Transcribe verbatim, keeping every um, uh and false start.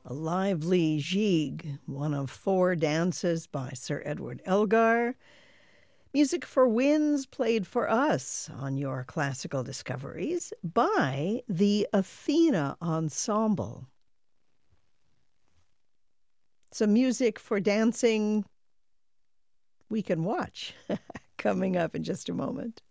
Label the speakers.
Speaker 1: A lively gigue, one of four dances by Sir Edward Elgar. Music for Winds played for us on your classical discoveries by the Athena Ensemble. Some music for dancing we can watch coming up in just a moment.